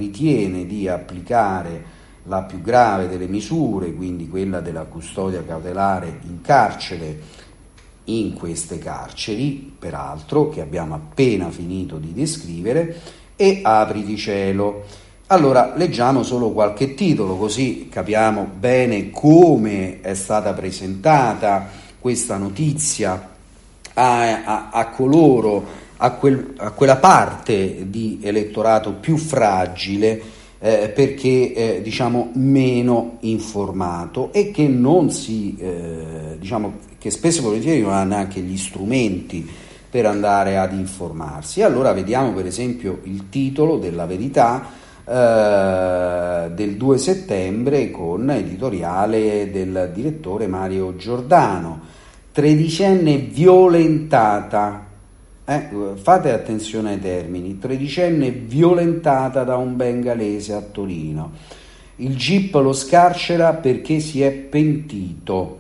ritiene di applicare la più grave delle misure, quindi quella della custodia cautelare in carcere, in queste carceri, peraltro, che abbiamo appena finito di descrivere, e apriti cielo. Allora, leggiamo solo qualche titolo, così capiamo bene come è stata presentata questa notizia a coloro, a quella parte di elettorato più fragile, perché diciamo meno informato e che non si diciamo che spesso e volentieri non ha neanche gli strumenti per andare ad informarsi. Allora vediamo per esempio il titolo della Verità del 2 settembre con editoriale del direttore Mario Giordano. Tredicenne violentata. Fate attenzione ai termini. Tredicenne violentata da un bengalese a Torino. Il GIP lo scarcera perché si è pentito.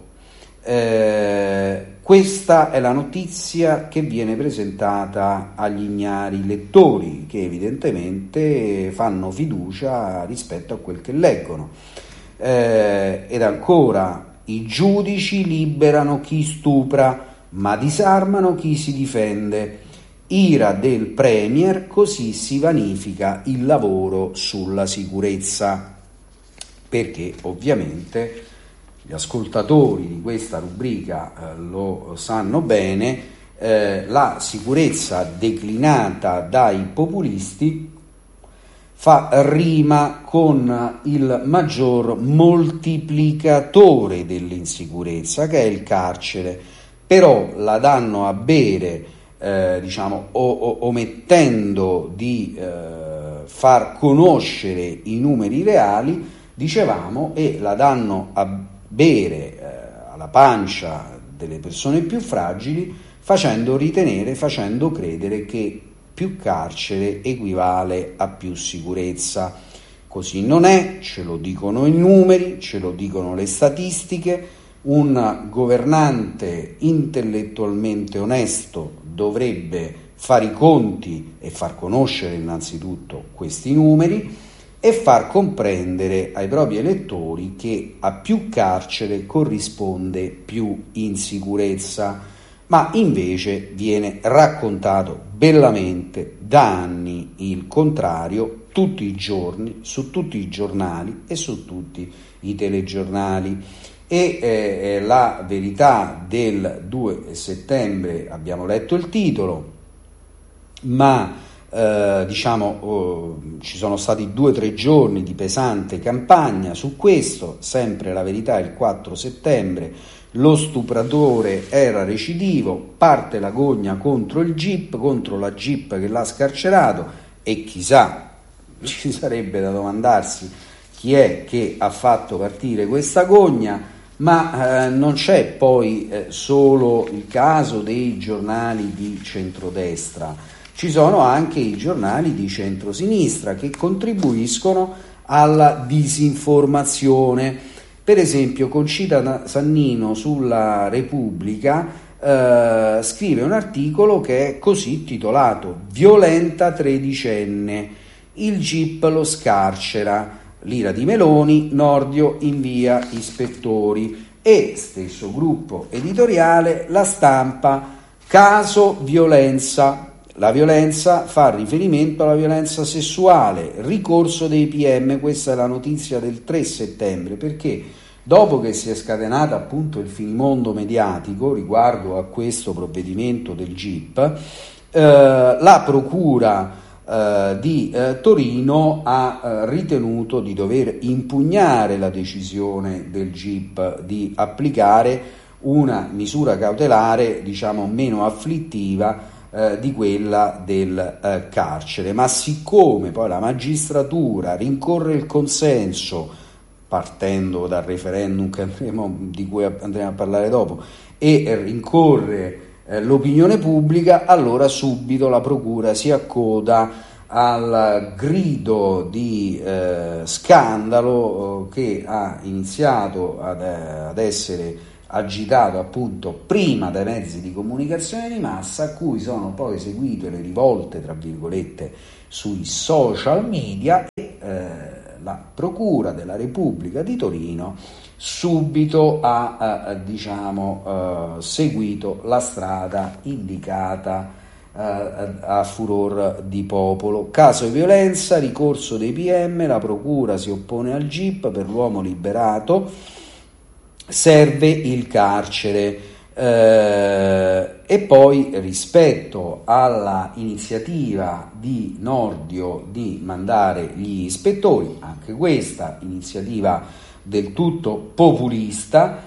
Questa è la notizia che viene presentata agli ignari lettori, che evidentemente fanno fiducia rispetto a quel che leggono. Ed ancora, i giudici liberano chi stupra ma disarmano chi si difende. Ira del Premier, così si vanifica il lavoro sulla sicurezza. Perché ovviamente gli ascoltatori di questa rubrica lo sanno bene, la sicurezza declinata dai populisti fa rima con il maggior moltiplicatore dell'insicurezza, che è il carcere. Però la danno a bere, diciamo, omettendo di far conoscere i numeri reali, dicevamo, e la danno a bere alla pancia delle persone più fragili, facendo credere che più carcere equivale a più sicurezza. Così non è, ce lo dicono i numeri, ce lo dicono le statistiche. Un governante intellettualmente onesto dovrebbe fare i conti e far conoscere innanzitutto questi numeri e far comprendere ai propri elettori che a più carcere corrisponde più insicurezza, ma invece viene raccontato bellamente da anni il contrario, tutti i giorni, su tutti i giornali e su tutti i telegiornali. E la Verità del 2 settembre, abbiamo letto il titolo, ma ci sono stati 2 o 3 giorni di pesante campagna su questo. Sempre la Verità il 4 settembre, lo stupratore era recidivo, parte la gogna contro il GIP, contro la GIP che l'ha scarcerato, e chissà, ci sarebbe da domandarsi chi è che ha fatto partire questa gogna. Ma non c'è poi solo il caso dei giornali di centrodestra, ci sono anche i giornali di centrosinistra che contribuiscono alla disinformazione. Per esempio Concita Sannino sulla Repubblica scrive un articolo che è così titolato: violenta tredicenne, il GIP lo scarcera. L'ira di Meloni, Nordio invia ispettori. E stesso gruppo editoriale, La Stampa, caso violenza. La violenza fa riferimento alla violenza sessuale, ricorso dei PM. Questa è la notizia del 3 settembre, perché dopo che si è scatenato appunto il finimondo mediatico riguardo a questo provvedimento del GIP, la procura di Torino ha ritenuto di dover impugnare la decisione del GIP di applicare una misura cautelare, diciamo, meno afflittiva di quella del carcere. Ma siccome poi la magistratura rincorre il consenso, partendo dal referendum di cui andremo a parlare dopo, e rincorre l'opinione pubblica, allora subito la procura si accoda al grido di scandalo che ha iniziato ad essere agitato appunto prima dai mezzi di comunicazione di massa, a cui sono poi seguite le rivolte tra virgolette sui social media, e la Procura della Repubblica di Torino subito ha seguito la strada indicata a furor di popolo. Caso di violenza, ricorso dei PM, la procura si oppone al GIP, per l'uomo liberato serve il carcere. E poi, rispetto alla iniziativa di Nordio di mandare gli ispettori, anche questa iniziativa del tutto populista,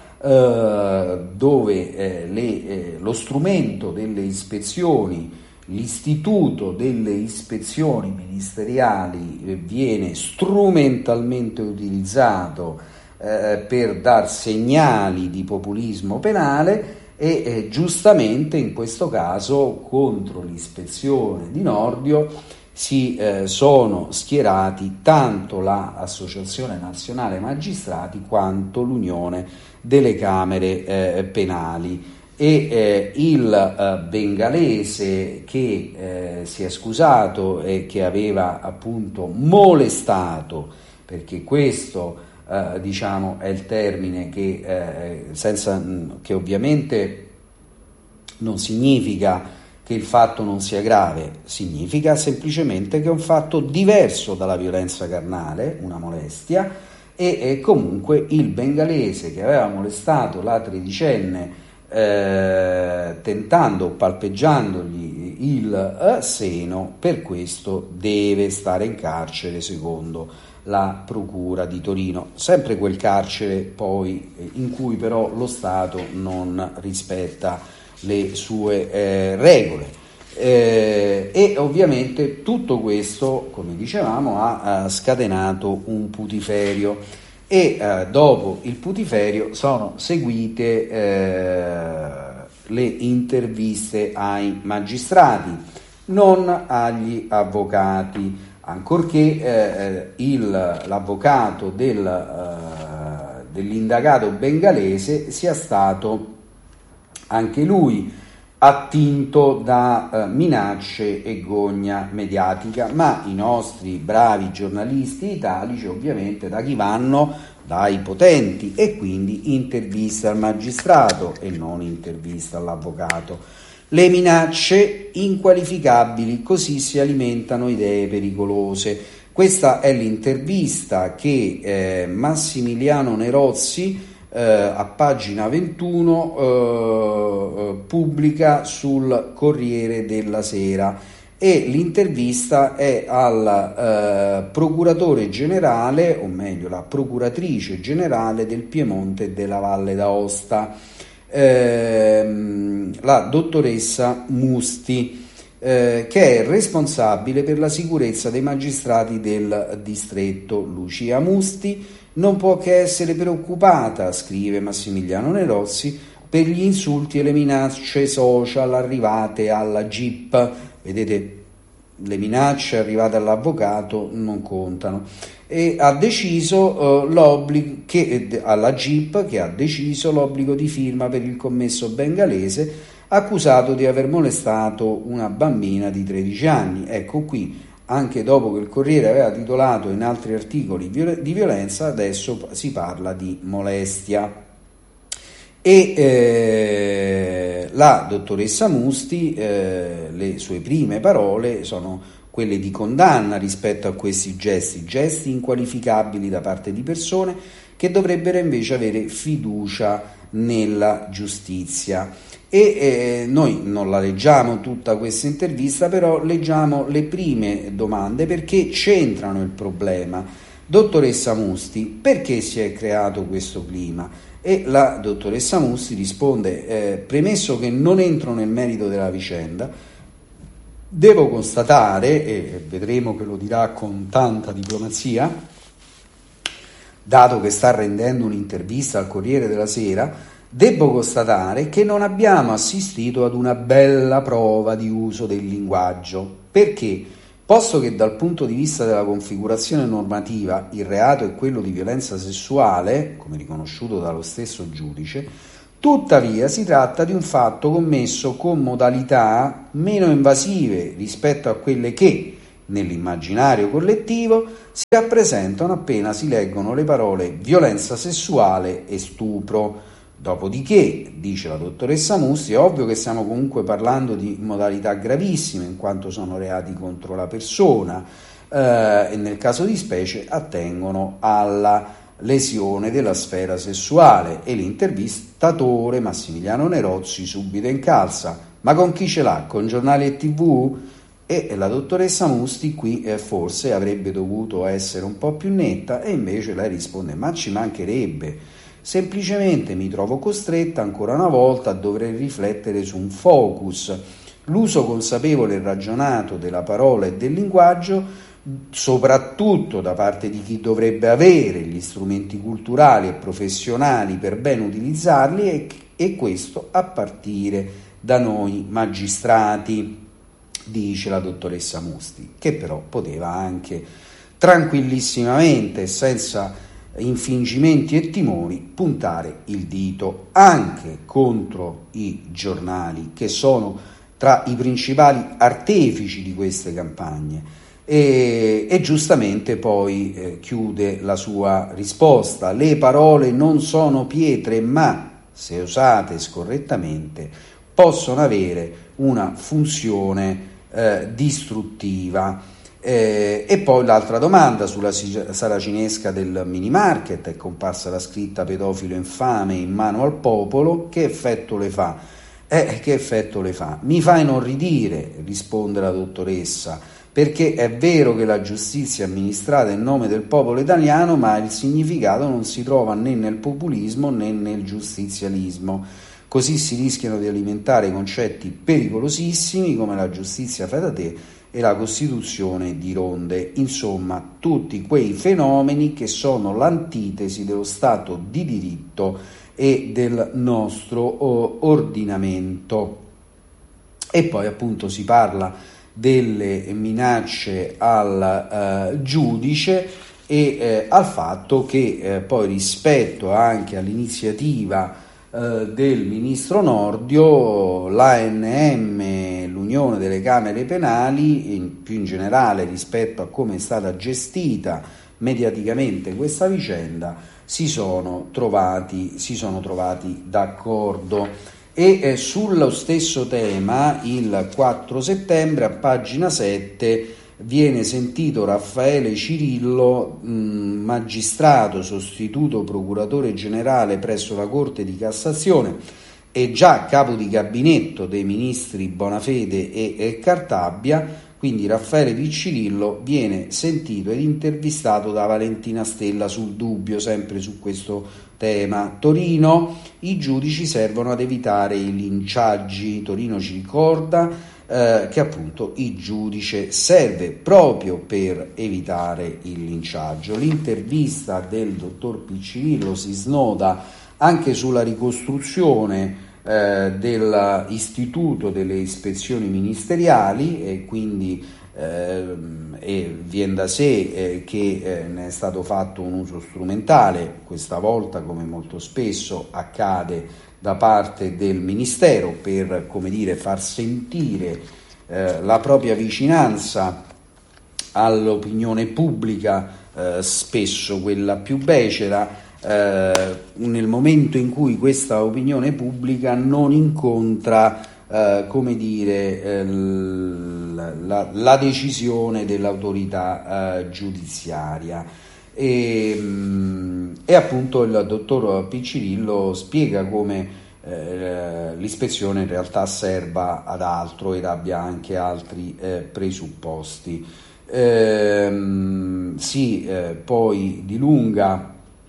dove lo strumento delle ispezioni, l'istituto delle ispezioni ministeriali viene strumentalmente utilizzato per dar segnali di populismo penale e giustamente in questo caso contro l'ispezione di Nordio si sono schierati tanto l'Associazione Nazionale Magistrati quanto l'Unione delle Camere Penali, e il bengalese che si è scusato e che aveva appunto molestato, perché questo è il termine che senza che ovviamente non significa che il fatto non sia grave, significa semplicemente che è un fatto diverso dalla violenza carnale, una molestia, e comunque il bengalese che aveva molestato la tredicenne palpeggiandogli il seno, per questo deve stare in carcere secondo la Procura di Torino, sempre quel carcere poi in cui però lo Stato non rispetta le sue regole, e ovviamente tutto questo, come dicevamo, ha scatenato un putiferio, e dopo il putiferio sono seguite le interviste ai magistrati, non agli avvocati, ancorché l'avvocato dell'indagato bengalese sia stato anche lui attinto da minacce e gogna mediatica, ma i nostri bravi giornalisti italici ovviamente da chi vanno? Dai potenti, e quindi intervista al magistrato e non intervista all'avvocato. Le minacce inqualificabili, così si alimentano idee pericolose. Questa è l'intervista che Massimiliano Nerozzi a pagina 21 pubblica sul Corriere della Sera, e l'intervista è al procuratore generale, o meglio la procuratrice generale del Piemonte e della Valle d'Aosta, la dottoressa Musti, che è responsabile per la sicurezza dei magistrati del distretto. Lucia Musti non può che essere preoccupata, scrive Massimiliano Nerozzi, per gli insulti e le minacce social arrivate alla GIP. Vedete, le minacce arrivate all'avvocato non contano, e ha deciso alla GIP, che ha deciso l'obbligo di firma per il commesso bengalese accusato di aver molestato una bambina di 13 anni. Ecco qui, anche dopo che il Corriere aveva titolato in altri articoli di violenza, adesso si parla di molestia. E la dottoressa Musti, le sue prime parole sono quelle di condanna rispetto a questi gesti inqualificabili da parte di persone che dovrebbero invece avere fiducia nella giustizia. E noi non la leggiamo tutta questa intervista, però leggiamo le prime domande perché centrano il problema. Dottoressa Musti, perché si è creato questo clima? E la dottoressa Musti risponde: premesso che non entro nel merito della vicenda, devo constatare, e vedremo che lo dirà con tanta diplomazia, dato che sta rendendo un'intervista al Corriere della Sera, devo constatare che non abbiamo assistito ad una bella prova di uso del linguaggio. Perché? Posto che dal punto di vista della configurazione normativa il reato è quello di violenza sessuale, come riconosciuto dallo stesso giudice, tuttavia si tratta di un fatto commesso con modalità meno invasive rispetto a quelle che, nell'immaginario collettivo si rappresentano appena si leggono le parole violenza sessuale e stupro. Dopodiché, dice la dottoressa Musti, è ovvio che stiamo comunque parlando di modalità gravissime, in quanto sono reati contro la persona e nel caso di specie attengono alla lesione della sfera sessuale. E l'intervistatore Massimiliano Nerozzi subito incalza: ma con chi ce l'ha? Con giornali e TV? E la dottoressa Musti qui forse avrebbe dovuto essere un po' più netta, e invece lei risponde: ma ci mancherebbe. Semplicemente mi trovo costretta ancora una volta a dover riflettere su un focus, l'uso consapevole e ragionato della parola e del linguaggio, soprattutto da parte di chi dovrebbe avere gli strumenti culturali e professionali per ben utilizzarli, e questo a partire da noi magistrati, dice la dottoressa Musti, che però poteva anche tranquillissimamente, senza infingimenti e timori, puntare il dito anche contro i giornali, che sono tra i principali artefici di queste campagne. E giustamente poi chiude la sua risposta: le parole non sono pietre, ma se usate scorrettamente possono avere una funzione distruttiva. E poi l'altra domanda sulla saracinesca del mini market: è comparsa la scritta pedofilo infame in mano al popolo, che effetto le fa? Che effetto le fa? Mi fa inorridire, risponde la dottoressa, perché è vero che la giustizia è amministrata in nome del popolo italiano, ma il significato non si trova né nel populismo né nel giustizialismo. Così si rischiano di alimentare concetti pericolosissimi come la giustizia fai da te e la costituzione di ronde, insomma tutti quei fenomeni che sono l'antitesi dello Stato di diritto e del nostro ordinamento. E poi appunto si parla delle minacce al giudice e al fatto che poi, rispetto anche all'iniziativa del ministro Nordio, l'ANM, l'Unione delle Camere Penali, più in generale rispetto a come è stata gestita mediaticamente questa vicenda, si sono trovati d'accordo. E sullo stesso tema, il 4 settembre, a pagina 7, viene sentito Raffaele Cirillo, magistrato sostituto procuratore generale presso la Corte di Cassazione e già capo di gabinetto dei ministri Bonafede e Cartabia. Quindi Raffaele Piccirillo viene sentito ed intervistato da Valentina Stella sul Dubbio, sempre su questo tema. Torino: i giudici servono ad evitare i linciaggi. Torino ci ricorda che appunto il giudice serve proprio per evitare il linciaggio. L'intervista del dottor Piccirillo si snoda anche sulla ricostruzione dell'istituto delle ispezioni ministeriali, e quindi viene da sé che ne è stato fatto un uso strumentale, questa volta come molto spesso accade da parte del Ministero, per, come dire, far sentire la propria vicinanza all'opinione pubblica, spesso quella più becera, nel momento in cui questa opinione pubblica non incontra la decisione dell'autorità giudiziaria. E appunto il dottor Piccirillo spiega come l'ispezione in realtà serva ad altro ed abbia anche altri presupposti. Poi dilunga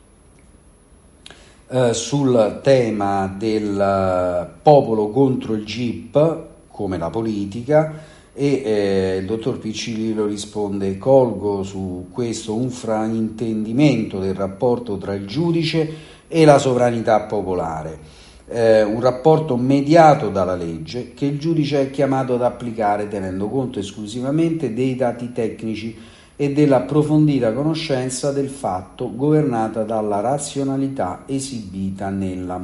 sul tema del popolo contro il GIP come la politica, e il dottor Piccirillo risponde: colgo su questo un fraintendimento del rapporto tra il giudice e la sovranità popolare, un rapporto mediato dalla legge che il giudice è chiamato ad applicare tenendo conto esclusivamente dei dati tecnici e dell'approfondita conoscenza del fatto, governata dalla razionalità esibita nella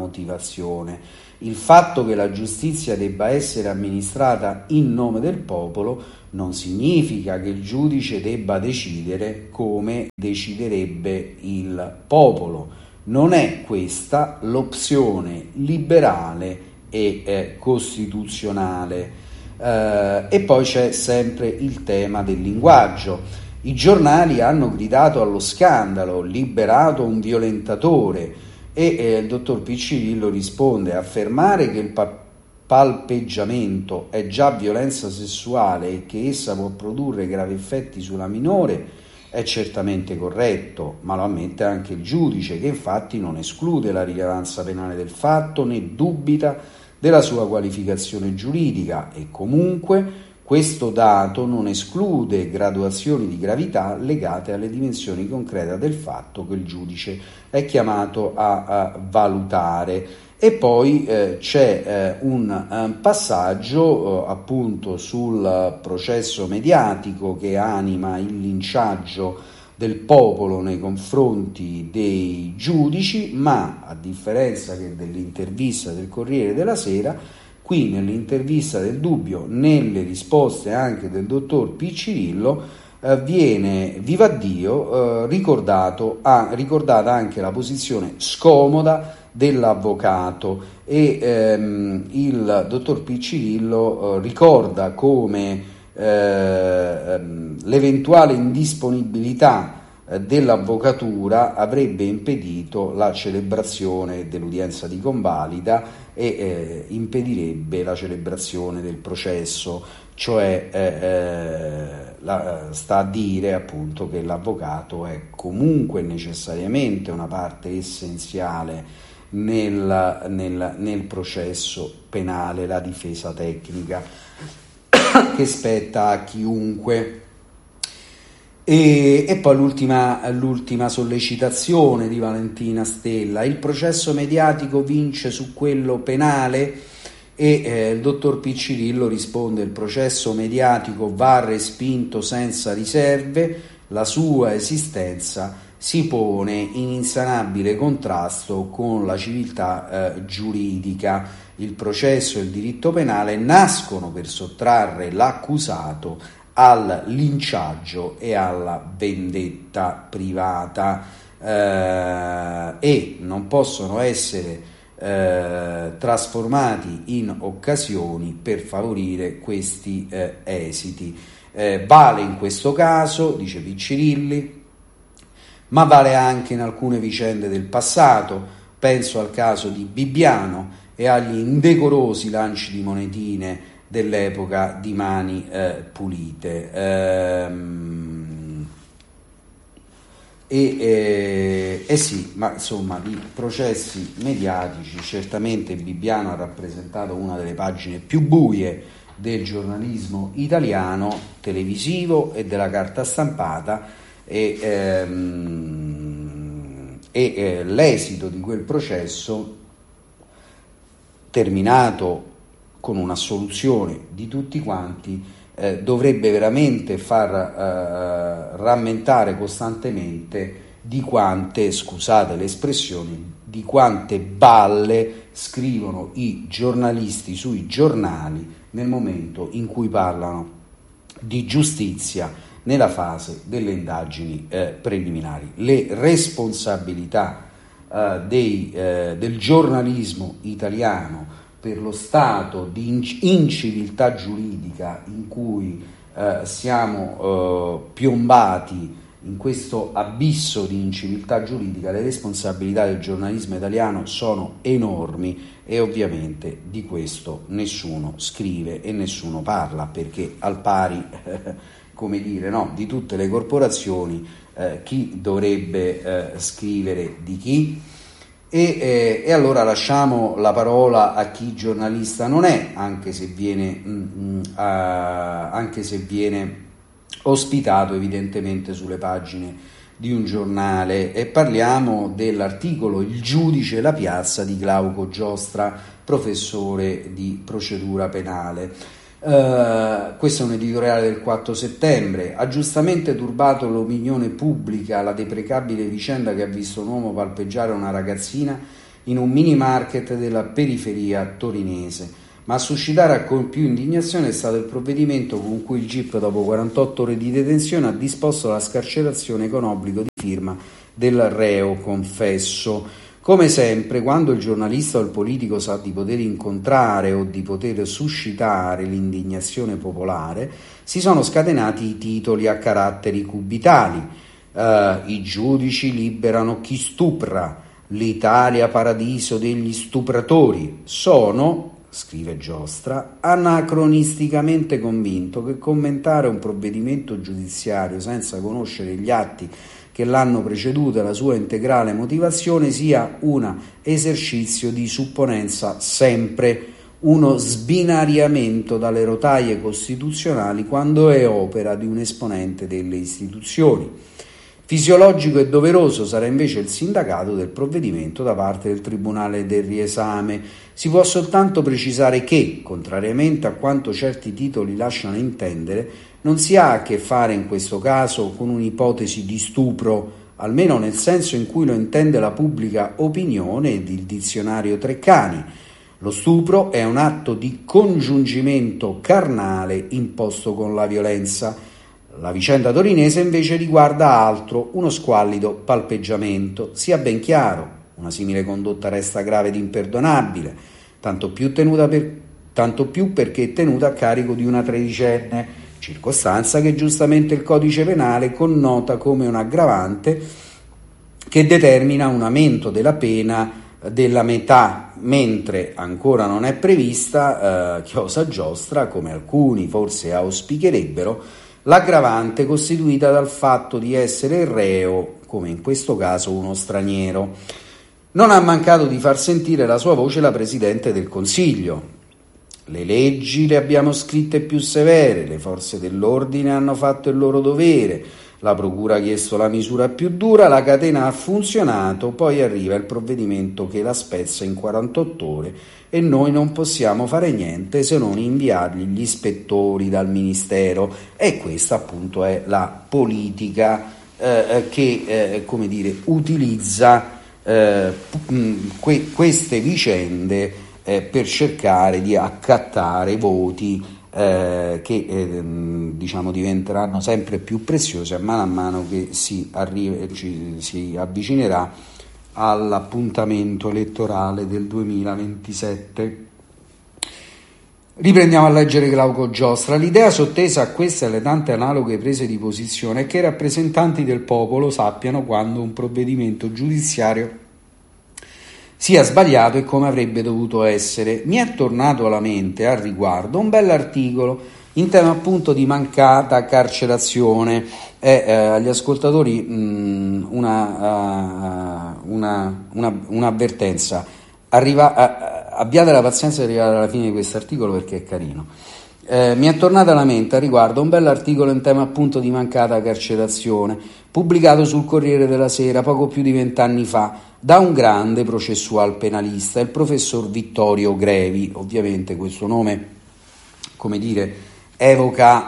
motivazione. Il fatto che la giustizia debba essere amministrata in nome del popolo non significa che il giudice debba decidere come deciderebbe il popolo. Non è questa l'opzione liberale e costituzionale. E poi c'è sempre il tema del linguaggio. I giornali hanno gridato allo scandalo, liberato un violentatore, e il dottor Piccirillo risponde: affermare che il palpeggiamento è già violenza sessuale e che essa può produrre gravi effetti sulla minore è certamente corretto, ma lo ammette anche il giudice, che infatti non esclude la rilevanza penale del fatto né dubita della sua qualificazione giuridica, e comunque questo dato non esclude graduazioni di gravità legate alle dimensioni concrete del fatto che il giudice è chiamato a valutare. E poi c'è un passaggio appunto sul processo mediatico che anima il linciaggio del popolo nei confronti dei giudici, ma a differenza che dell'intervista del Corriere della Sera, qui nell'intervista del Dubbio, nelle risposte anche del dottor Piccirillo, viene vivaddio ricordata anche la posizione scomoda dell'avvocato, e il dottor Piccirillo ricorda come l'eventuale indisponibilità dell'avvocatura avrebbe impedito la celebrazione dell'udienza di convalida e impedirebbe la celebrazione del processo, cioè sta a dire appunto che l'avvocato è comunque necessariamente una parte essenziale nel processo penale, la difesa tecnica che spetta a chiunque. E poi l'ultima sollecitazione di Valentina Stella: il processo mediatico vince su quello penale, e il dottor Piccirillo risponde: il processo mediatico va respinto senza riserve, la sua esistenza si pone in insanabile contrasto con la civiltà giuridica. Il processo e il diritto penale nascono per sottrarre l'accusato al linciaggio e alla vendetta privata, e non possono essere trasformati in occasioni per favorire questi esiti. Vale in questo caso, dice Piccirilli, ma vale anche in alcune vicende del passato. Penso al caso di Bibbiano e agli indecorosi lanci di monetine dell'epoca di Mani Pulite. Sì, ma insomma, di processi mediatici certamente Bibbiano ha rappresentato una delle pagine più buie del giornalismo italiano, televisivo e della carta stampata, e l'esito di quel processo, terminato con un'assoluzione di tutti quanti, dovrebbe veramente far rammentare costantemente di quante, scusate le espressioni, di quante balle scrivono i giornalisti sui giornali nel momento in cui parlano di giustizia nella fase delle indagini preliminari. Le responsabilità del giornalismo italiano per lo stato di inciviltà giuridica in cui siamo piombati, in questo abisso di inciviltà giuridica, le responsabilità del giornalismo italiano sono enormi, e ovviamente di questo nessuno scrive e nessuno parla, perché al pari come dire, no, di tutte le corporazioni, chi dovrebbe scrivere di chi? E allora lasciamo la parola a chi giornalista non è, anche se viene ospitato evidentemente sulle pagine di un giornale, e parliamo dell'articolo Il giudice e la piazza di Glauco Giostra, professore di procedura penale. Questo è un editoriale del 4 settembre. Ha giustamente turbato l'opinione pubblica la deprecabile vicenda che ha visto un uomo palpeggiare una ragazzina in un mini market della periferia torinese, ma a suscitare ancora più indignazione è stato il provvedimento con cui il GIP, dopo 48 ore di detenzione, ha disposto la scarcerazione con obbligo di firma del reo confesso. Come sempre, quando il giornalista o il politico sa di poter incontrare o di poter suscitare l'indignazione popolare, si sono scatenati i titoli a caratteri cubitali. I giudici liberano chi stupra, l'Italia paradiso degli stupratori. Sono, scrive Giostra, anacronisticamente convinto che commentare un provvedimento giudiziario senza conoscere gli atti che l'hanno preceduto e la sua integrale motivazione sia un esercizio di supponenza, sempre uno sbinariamento dalle rotaie costituzionali quando è opera di un esponente delle istituzioni. Fisiologico e doveroso sarà invece il sindacato del provvedimento da parte del Tribunale del riesame. Si può soltanto precisare che, contrariamente a quanto certi titoli lasciano intendere, non si ha a che fare in questo caso con un'ipotesi di stupro, almeno nel senso in cui lo intende la pubblica opinione ed il dizionario Treccani. Lo stupro è un atto di congiungimento carnale imposto con la violenza. La vicenda torinese invece riguarda altro, uno squallido palpeggiamento. Sia ben chiaro, una simile condotta resta grave ed imperdonabile, tanto più perché tenuta a carico di una tredicenne, circostanza che giustamente il codice penale connota come un aggravante che determina un aumento della pena della metà, mentre ancora non è prevista, chiosa Giostra, come alcuni forse auspicherebbero, l'aggravante costituita dal fatto di essere il reo, come in questo caso uno straniero. Non ha mancato di far sentire la sua voce la Presidente del Consiglio. Le leggi le abbiamo scritte più severe, le forze dell'ordine hanno fatto il loro dovere, la procura ha chiesto la misura più dura, la catena ha funzionato, poi arriva il provvedimento che la spezza in 48 ore e noi non possiamo fare niente se non inviargli gli ispettori dal Ministero. E questa appunto è la politica che utilizza queste vicende per cercare di accattare voti che diventeranno sempre più preziosi a mano che si avvicinerà all'appuntamento elettorale del 2027. Riprendiamo a leggere Glauco Giostra. L'idea sottesa a queste e alle tante analoghe prese di posizione è che i rappresentanti del popolo sappiano quando un provvedimento giudiziario sia sbagliato e come avrebbe dovuto essere. Mi è tornato alla mente al riguardo un bell'articolo in tema appunto di mancata carcerazione. Agli ascoltatori un'avvertenza. Abbiate la pazienza di arrivare alla fine di questo articolo perché è carino. Mi è tornato alla mente al riguardo un bell'articolo in tema appunto di mancata carcerazione, pubblicato sul Corriere della Sera poco più di 20 anni fa da un grande processual penalista, il professor Vittorio Grevi. Ovviamente questo nome, evoca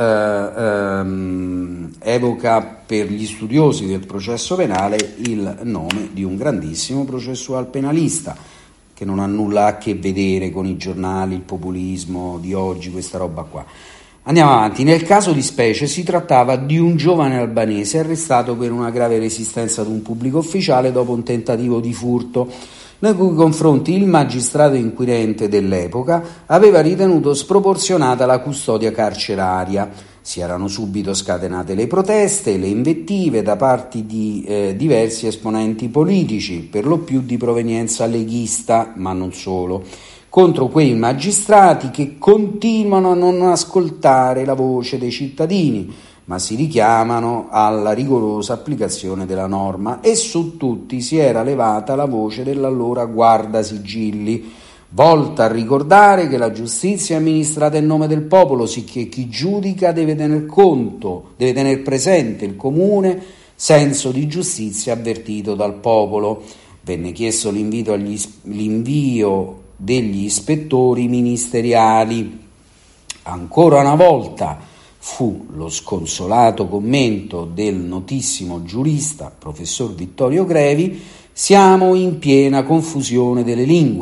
per gli studiosi del processo penale il nome di un grandissimo processual penalista, che non ha nulla a che vedere con i giornali, il populismo di oggi, questa roba qua. Andiamo avanti. Nel caso di specie si trattava di un giovane albanese arrestato per una grave resistenza ad un pubblico ufficiale dopo un tentativo di furto, nei cui confronti il magistrato inquirente dell'epoca aveva ritenuto sproporzionata la custodia carceraria. Si erano subito scatenate le proteste e le invettive da parte di diversi esponenti politici, per lo più di provenienza leghista, ma non solo, contro quei magistrati che continuano a non ascoltare la voce dei cittadini, ma si richiamano alla rigorosa applicazione della norma, e su tutti si era levata la voce dell'allora guardasigilli, volta a ricordare che la giustizia è amministrata in nome del popolo, sicché chi giudica deve tener presente il comune senso di giustizia avvertito dal popolo. Venne chiesto l'invio degli ispettori ministeriali. Ancora una volta fu lo sconsolato commento del notissimo giurista professor Vittorio Grevi: siamo in piena confusione delle lingue.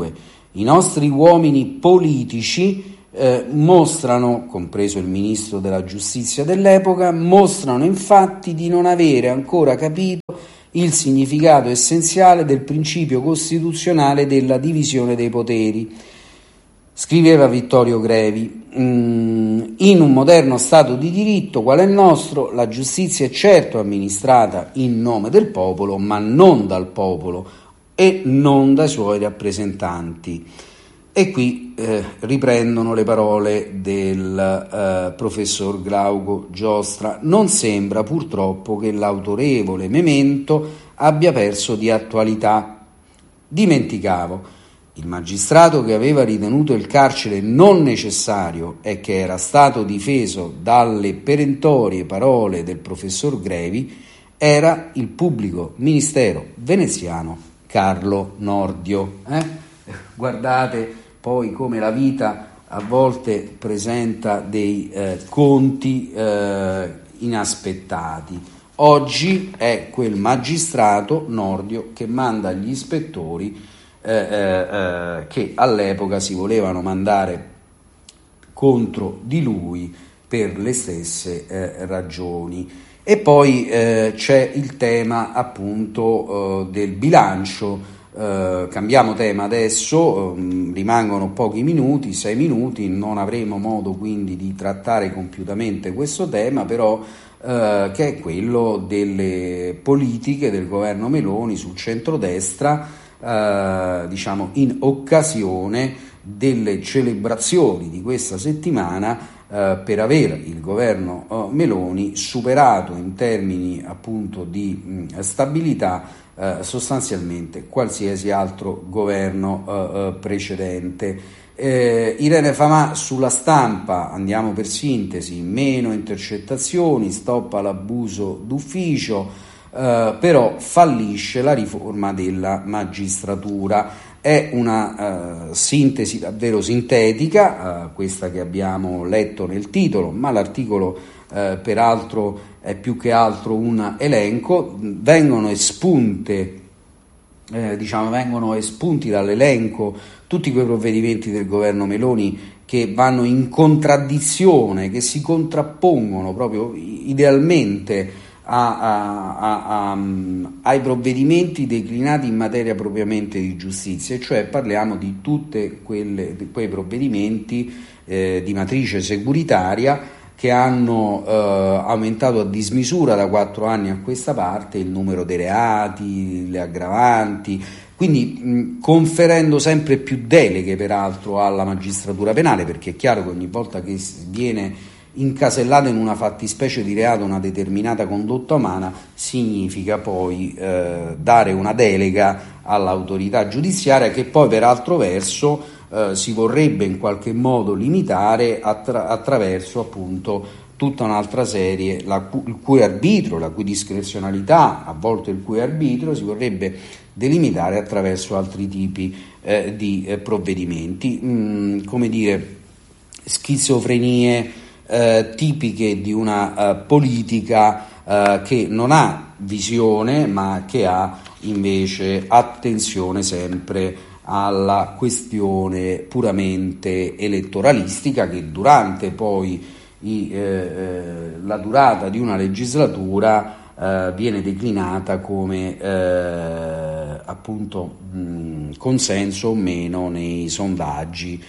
I nostri uomini politici mostrano, compreso il ministro della giustizia dell'epoca, mostrano infatti di non avere ancora capito il significato essenziale del principio costituzionale della divisione dei poteri. Scriveva Vittorio Grevi, in un moderno Stato di diritto qual è il nostro, la giustizia è certo amministrata in nome del popolo, ma non dal popolo e non dai suoi rappresentanti. E qui riprendono le parole del professor Glauco Giostra. Non sembra purtroppo che l'autorevole Memento abbia perso di attualità. Dimenticavo. Il magistrato che aveva ritenuto il carcere non necessario e che era stato difeso dalle perentorie parole del professor Grevi era il pubblico ministero veneziano Carlo Nordio. Guardate poi come la vita a volte presenta dei conti inaspettati. Oggi è quel magistrato Nordio che manda gli ispettori che all'epoca si volevano mandare contro di lui per le stesse ragioni. E poi c'è il tema appunto del bilancio. Cambiamo tema adesso, rimangono pochi minuti, 6 minuti, non avremo modo quindi di trattare compiutamente questo tema, però che è quello delle politiche del governo Meloni sul centrodestra, diciamo in occasione delle celebrazioni di questa settimana per aver il governo Meloni superato in termini appunto di stabilità sostanzialmente qualsiasi altro governo precedente. Irene Famà sulla Stampa, andiamo per sintesi, meno intercettazioni, stop all'abuso d'ufficio, però fallisce la riforma della magistratura. È una sintesi davvero sintetica, questa che abbiamo letto nel titolo, ma l'articolo peraltro è più che altro un elenco. Vengono espunti dall'elenco tutti quei provvedimenti del governo Meloni che vanno in contraddizione, che si contrappongono proprio idealmente ai provvedimenti declinati in materia propriamente di giustizia, e cioè parliamo di tutti quei provvedimenti di matrice securitaria che hanno aumentato a dismisura da 4 anni a questa parte il numero dei reati, le aggravanti, quindi conferendo sempre più deleghe peraltro alla magistratura penale, perché è chiaro che ogni volta che viene incasellata in una fattispecie di reato una determinata condotta umana significa poi dare una delega all'autorità giudiziaria, che poi per altro verso si vorrebbe in qualche modo limitare attraverso appunto tutta un'altra serie, il cui arbitro, la cui discrezionalità, a volte il cui arbitro si vorrebbe delimitare attraverso altri tipi di provvedimenti, come dire, schizofrenie tipiche di una politica che non ha visione, ma che ha invece attenzione sempre alla questione puramente elettoralistica, che durante poi la durata di una legislatura viene declinata come appunto consenso o meno nei sondaggi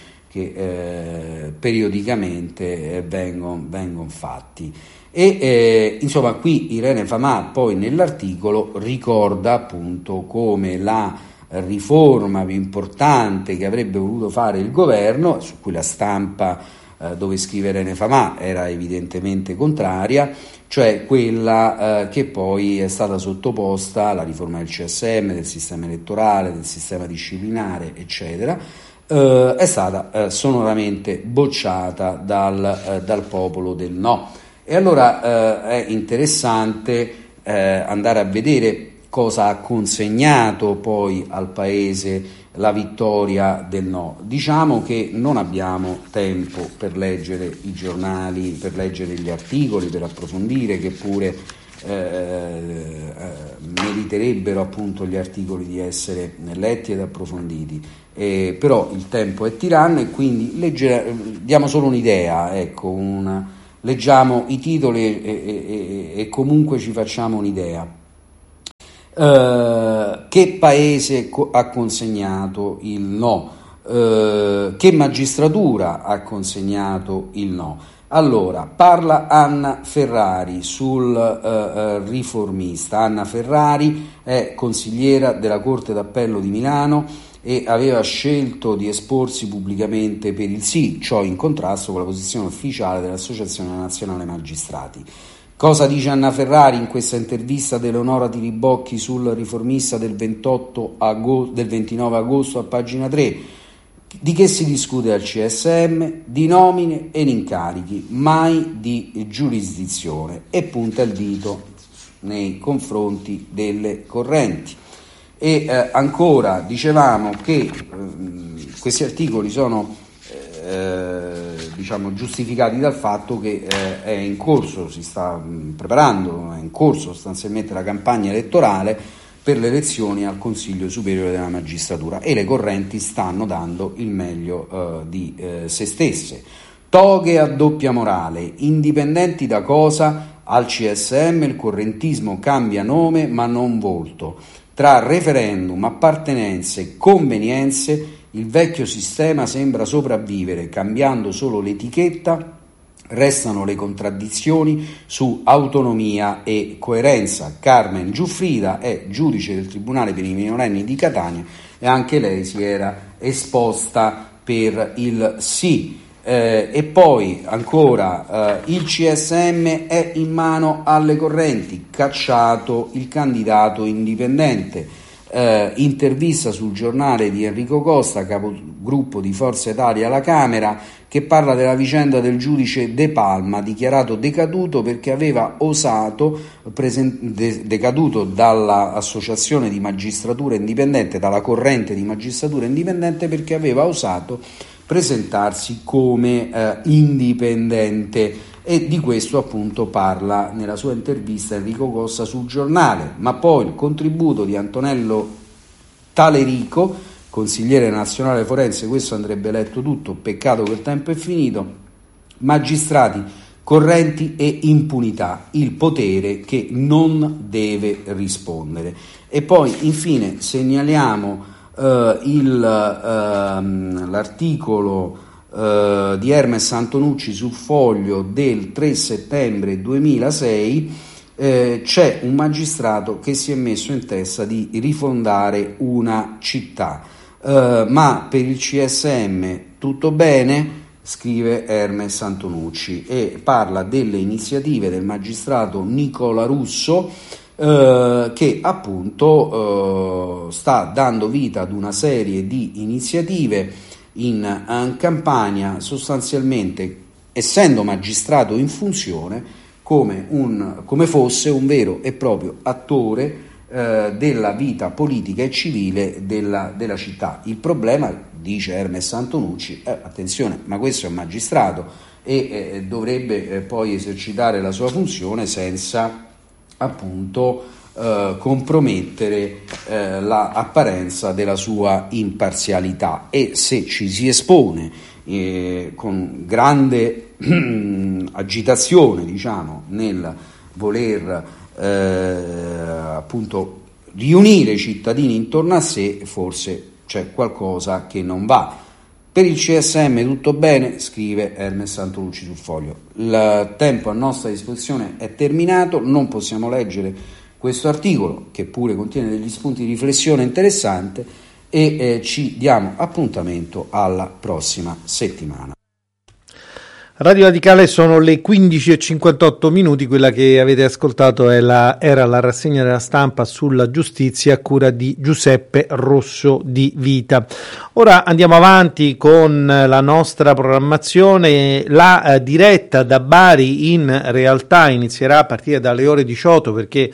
che periodicamente vengono fatti. E insomma qui Irene Famà poi nell'articolo ricorda appunto come la riforma più importante che avrebbe voluto fare il governo, su cui la Stampa, dove scrive Irene Famà, era evidentemente contraria, cioè quella che poi è stata sottoposta alla riforma del CSM, del sistema elettorale, del sistema disciplinare, eccetera, è stata sonoramente bocciata dal popolo del no. E allora è interessante andare a vedere cosa ha consegnato poi al Paese la vittoria del no. Diciamo che non abbiamo tempo per leggere i giornali, per leggere gli articoli, per approfondire, che pure meriterebbero appunto gli articoli di essere letti ed approfonditi. Però il tempo è tiranno e quindi diamo solo un'idea, ecco, leggiamo i titoli e comunque ci facciamo un'idea. Che paese ha consegnato il no? Che magistratura ha consegnato il no? Allora, parla Anna Ferrari sul Riformista. Anna Ferrari è consigliera della Corte d'Appello di Milano e aveva scelto di esporsi pubblicamente per il sì, ciò in contrasto con la posizione ufficiale dell'Associazione Nazionale Magistrati. Cosa dice Anna Ferrari in questa intervista di Eleonora Tiribocchi sul Riformista del 29 agosto a pagina 3? Di che si discute al CSM? Di nomine ed incarichi, mai di giurisdizione, e punta il dito nei confronti delle correnti. E ancora dicevamo che questi articoli sono giustificati dal fatto che è in corso, si sta preparando, è in corso sostanzialmente la campagna elettorale per le elezioni al Consiglio Superiore della Magistratura e le correnti stanno dando il meglio di se stesse. Toghe a doppia morale, indipendenti da cosa? Al CSM il correntismo cambia nome ma non volto. Tra referendum, appartenenze, convenienze, il vecchio sistema sembra sopravvivere, cambiando solo l'etichetta. Restano le contraddizioni su autonomia e coerenza. Carmen Giuffrida è giudice del Tribunale per i minorenni di Catania e anche lei si era esposta per il sì. E poi ancora il CSM è in mano alle correnti, cacciato il candidato indipendente. Intervista sul Giornale di Enrico Costa, capogruppo di Forza Italia alla Camera, che parla della vicenda del giudice De Palma, dichiarato decaduto perché aveva osato, decaduto dall'associazione di magistratura indipendente, dalla corrente di magistratura indipendente, perché aveva osato presentarsi come indipendente. E di questo appunto parla nella sua intervista Enrico Costa sul Giornale. Ma poi il contributo di Antonello Talerico, consigliere nazionale forense, questo andrebbe letto tutto, peccato che il tempo è finito. Magistrati, correnti e impunità, il potere che non deve rispondere. E poi infine segnaliamo l'articolo di Hermes Antonucci sul Foglio del 3 settembre 2006. C'è un magistrato che si è messo in testa di rifondare una città, ma per il CSM tutto bene, scrive Hermes Antonucci, e parla delle iniziative del magistrato Nicola Russo, che appunto sta dando vita ad una serie di iniziative in Campania, sostanzialmente essendo magistrato in funzione come fosse un vero e proprio attore della vita politica e civile della città. Il problema, dice Hermes Antonucci, attenzione, ma questo è un magistrato e dovrebbe poi esercitare la sua funzione senza appunto compromettere l'apparenza della sua imparzialità, e se ci si espone con grande agitazione, diciamo, nel voler appunto riunire i cittadini intorno a sé, forse c'è qualcosa che non va. Per il CSM tutto bene, scrive Hermes Antonucci sul Foglio. Il tempo a nostra disposizione è terminato, non possiamo leggere questo articolo, che pure contiene degli spunti di riflessione interessante, e ci diamo appuntamento alla prossima settimana. Radio Radicale, sono le 15:58, quella che avete ascoltato era la rassegna della stampa sulla giustizia a cura di Giuseppe Rosso di Vita. Ora andiamo avanti con la nostra programmazione. La diretta da Bari in realtà inizierà a partire dalle ore 18, perché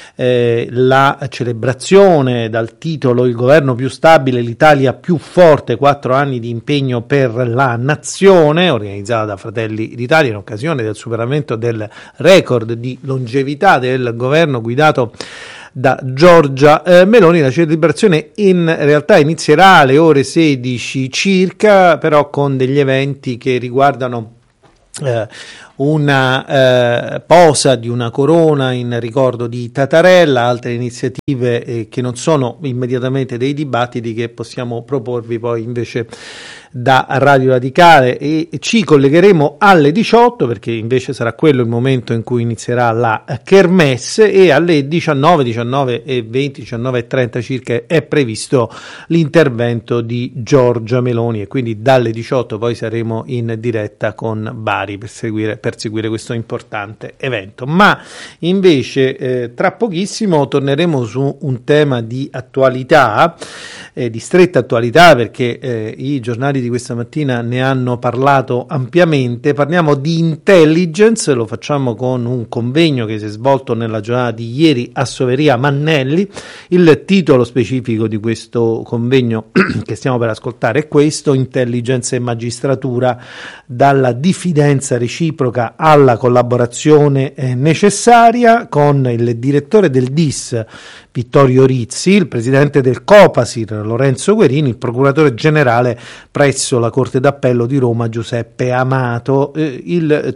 la celebrazione dal titolo Il governo più stabile, l'Italia più forte, 4 anni di impegno per la nazione, organizzata da Fratelli d'Italia in occasione del superamento del record di longevità del governo guidato da Giorgia Meloni. La celebrazione in realtà inizierà alle ore 16 circa, però con degli eventi che riguardano una posa di una corona in ricordo di Tattarella, altre iniziative che non sono immediatamente dei dibattiti, che possiamo proporvi poi invece da Radio Radicale, e ci collegheremo alle 18 perché invece sarà quello il momento in cui inizierà la kermesse, e alle 19 e 20, 19:30 circa è previsto l'intervento di Giorgia Meloni, e quindi dalle 18 poi saremo in diretta con Bari per seguire questo importante evento. Ma invece tra pochissimo torneremo su un tema di attualità, di stretta attualità, perché i giornali di questa mattina ne hanno parlato ampiamente. Parliamo di intelligence, lo facciamo con un convegno che si è svolto nella giornata di ieri a Soveria Mannelli. Il titolo specifico di questo convegno che stiamo per ascoltare è questo: Intelligence e magistratura, dalla diffidenza reciproca alla collaborazione necessaria, con il direttore del DIS Vittorio Rizzi, il presidente del Copasir Lorenzo Guerini, il procuratore generale presso la Corte d'Appello di Roma Giuseppe Amato. Il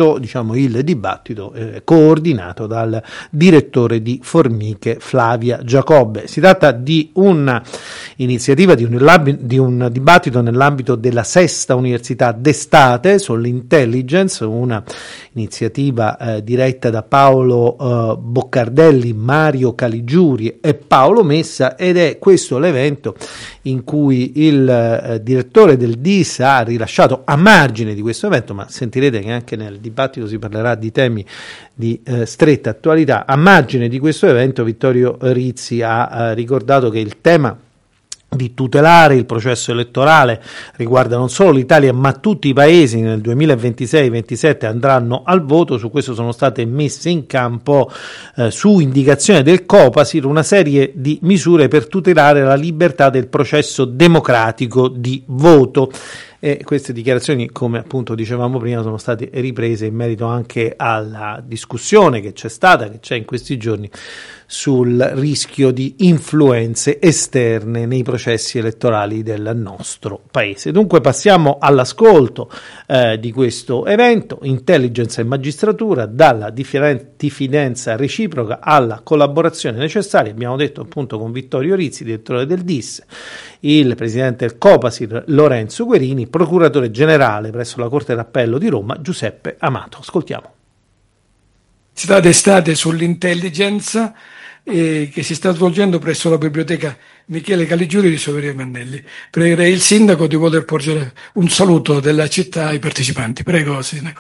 dibattito coordinato dal direttore di Formiche Flavia Giacobbe. Si tratta di un'iniziativa, di un dibattito nell'ambito della Sesta Università d'Estate sull'intelligence, una iniziativa diretta da Paolo Boccardelli, Mario Caligiuri e Paolo Messa, ed è questo l'evento in cui il direttore del DIS ha rilasciato, a margine di questo evento, ma sentirete che anche nel dibattito si parlerà di temi di stretta attualità, a margine di questo evento Vittorio Rizzi ha ricordato che il tema di tutelare il processo elettorale riguarda non solo l'Italia ma tutti i paesi nel 2026-27 andranno al voto. Su questo sono state messe in campo su indicazione del Copasir una serie di misure per tutelare la libertà del processo democratico di voto. E queste dichiarazioni, come appunto dicevamo prima, sono state riprese in merito anche alla discussione che c'è in questi giorni sul rischio di influenze esterne nei processi elettorali del nostro paese. Dunque passiamo all'ascolto di questo evento: Intelligence e magistratura, dalla diffidenza reciproca alla collaborazione necessaria. Abbiamo detto appunto con Vittorio Rizzi, direttore del DIS, il presidente del Copasir Lorenzo Guerini, procuratore generale presso la Corte d'Appello di Roma Giuseppe Amato. Ascoltiamo. Università d'Estate sull'intelligence che si sta svolgendo presso la biblioteca Michele Caligiuri di Soveria Mannelli. Pregherei il sindaco di poter porgere un saluto della città ai partecipanti. Prego, sindaco.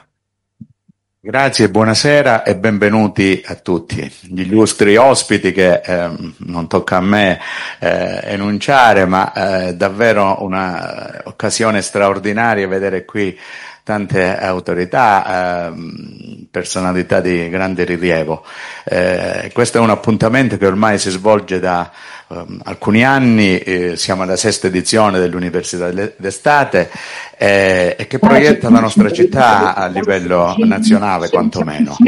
Grazie, buonasera e benvenuti a tutti. Gli illustri ospiti che non tocca a me enunciare, ma è davvero una occasione straordinaria vedere qui tante autorità, personalità di grande rilievo. Questo è un appuntamento che ormai si svolge da alcuni anni, siamo alla sesta edizione dell'Università d'Estate e che proietta la nostra città a livello nazionale quantomeno.